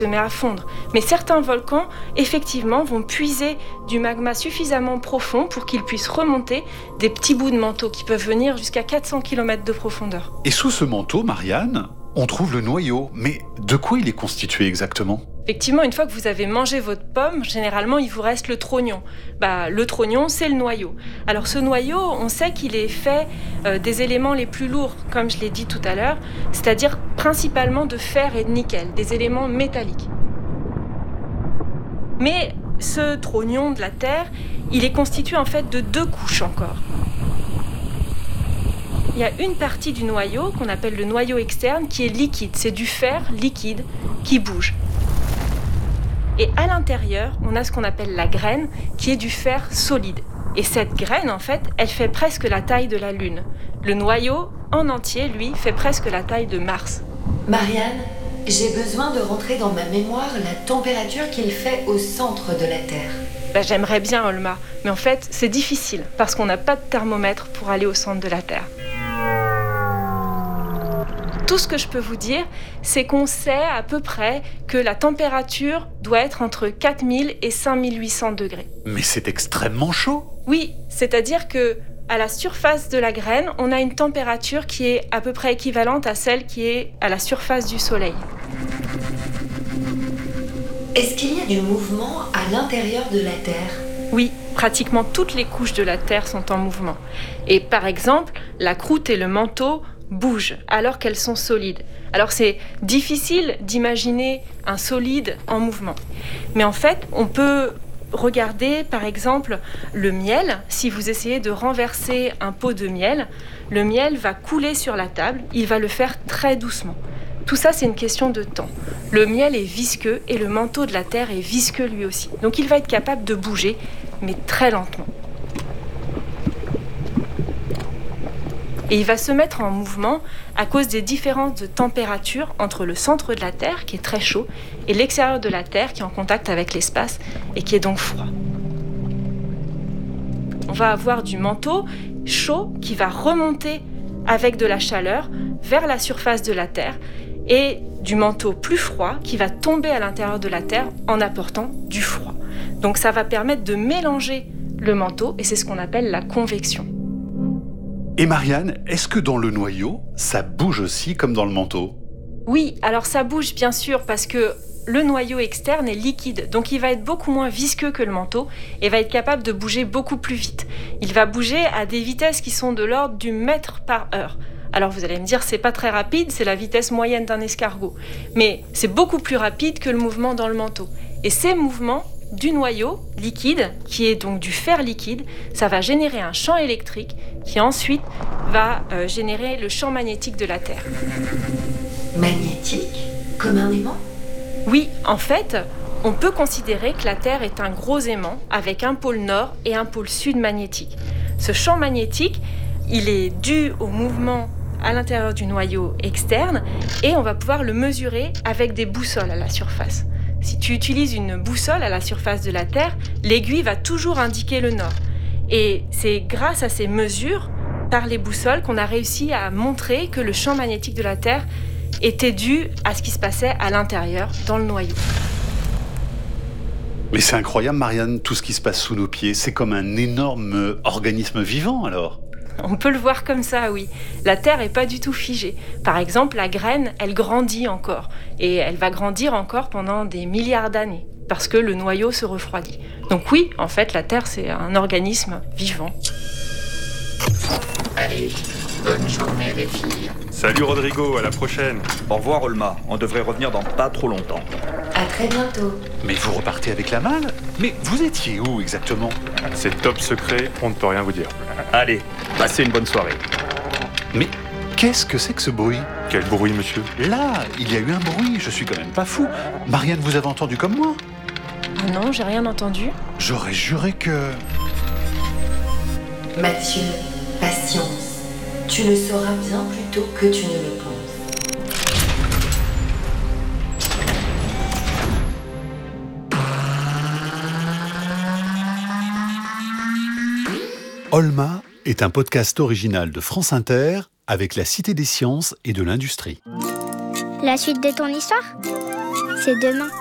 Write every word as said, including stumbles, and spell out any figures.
se met à fondre. Mais certains volcans, effectivement, vont puiser du magma suffisamment profond pour qu'ils puissent remonter des petits bouts de manteau qui peuvent venir jusqu'à quatre cents kilomètres de profondeur. Et sous ce manteau, Marianne, on trouve le noyau. Mais de quoi il est constitué exactement ? Effectivement, une fois que vous avez mangé votre pomme, généralement, il vous reste le trognon. Bah, le trognon, c'est le noyau. Alors ce noyau, on sait qu'il est fait euh, des éléments les plus lourds, comme je l'ai dit tout à l'heure, c'est-à-dire principalement de fer et de nickel, des éléments métalliques. Mais ce trognon de la Terre, il est constitué en fait de deux couches encore. Il y a une partie du noyau qu'on appelle le noyau externe qui est liquide, c'est du fer liquide qui bouge. Et à l'intérieur, on a ce qu'on appelle la graine, qui est du fer solide. Et cette graine, en fait, elle fait presque la taille de la Lune. Le noyau, en entier, lui, fait presque la taille de Mars. Marianne, j'ai besoin de rentrer dans ma mémoire la température qu'il fait au centre de la Terre. Ben, j'aimerais bien, Olma, mais en fait, c'est difficile, parce qu'on n'a pas de thermomètre pour aller au centre de la Terre. Tout ce que je peux vous dire, c'est qu'on sait à peu près que la température doit être entre quatre mille et cinq mille huit cents degrés. Mais c'est extrêmement chaud. Oui, c'est-à-dire que à la surface de la graine, on a une température qui est à peu près équivalente à celle qui est à la surface du Soleil. Est-ce qu'il y a du mouvement à l'intérieur de la Terre ? Oui, pratiquement toutes les couches de la Terre sont en mouvement. Et par exemple, la croûte et le manteau bougent alors qu'elles sont solides. Alors c'est difficile d'imaginer un solide en mouvement. Mais en fait, on peut regarder par exemple le miel. Si vous essayez de renverser un pot de miel, le miel va couler sur la table, il va le faire très doucement. Tout ça, c'est une question de temps. Le miel est visqueux et le manteau de la Terre est visqueux lui aussi. Donc il va être capable de bouger, mais très lentement. Et il va se mettre en mouvement à cause des différences de température entre le centre de la Terre, qui est très chaud, et l'extérieur de la Terre, qui est en contact avec l'espace et qui est donc froid. On va avoir du manteau chaud qui va remonter avec de la chaleur vers la surface de la Terre et du manteau plus froid qui va tomber à l'intérieur de la Terre en apportant du froid. Donc ça va permettre de mélanger le manteau et c'est ce qu'on appelle la convection. Et Marianne, est-ce que dans le noyau, ça bouge aussi comme dans le manteau ? Oui, alors ça bouge bien sûr parce que le noyau externe est liquide, donc il va être beaucoup moins visqueux que le manteau et va être capable de bouger beaucoup plus vite. Il va bouger à des vitesses qui sont de l'ordre du mètre par heure. Alors vous allez me dire, c'est pas très rapide, c'est la vitesse moyenne d'un escargot. Mais c'est beaucoup plus rapide que le mouvement dans le manteau. Et ces mouvements du noyau liquide, qui est donc du fer liquide, ça va générer un champ électrique qui ensuite va euh, générer le champ magnétique de la Terre. Magnétique ? Comme un aimant ? Oui, en fait, on peut considérer que la Terre est un gros aimant avec un pôle nord et un pôle sud magnétique. Ce champ magnétique, il est dû au mouvement à l'intérieur du noyau externe et on va pouvoir le mesurer avec des boussoles à la surface. Si tu utilises une boussole à la surface de la Terre, l'aiguille va toujours indiquer le nord. Et c'est grâce à ces mesures par les boussoles qu'on a réussi à montrer que le champ magnétique de la Terre était dû à ce qui se passait à l'intérieur, dans le noyau. Mais c'est incroyable, Marianne, tout ce qui se passe sous nos pieds. C'est comme un énorme organisme vivant, alors. On peut le voir comme ça, oui. La Terre n'est pas du tout figée. Par exemple, la graine, elle grandit encore. Et elle va grandir encore pendant des milliards d'années, parce que le noyau se refroidit. Donc oui, en fait, la Terre, c'est un organisme vivant. Allez, bonne journée les filles. Salut Rodrigo, à la prochaine. Au revoir Olma, on devrait revenir dans pas trop longtemps. À très bientôt. Mais vous repartez avec la malle ? Mais vous étiez où exactement ? C'est top secret, on ne peut rien vous dire. Allez, passez une bonne soirée. Mais qu'est-ce que c'est que ce bruit ? Quel bruit, monsieur ? Là, il y a eu un bruit, je suis quand même pas fou. Marianne, vous avez entendu comme moi ? Ah non, j'ai rien entendu. J'aurais juré que... Mathieu, patience. Tu le sauras bien plus tôt que tu ne le penses. Olma est un podcast original de France Inter avec la Cité des sciences et de l'industrie. La suite de ton histoire ? c'est demain.